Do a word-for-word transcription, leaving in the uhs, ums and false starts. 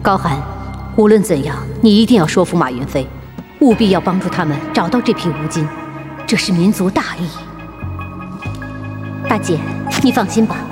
高寒，无论怎样，你一定要说服马云飞，务必要帮助他们找到这批乌金，这是民族大义。大姐，你放心吧。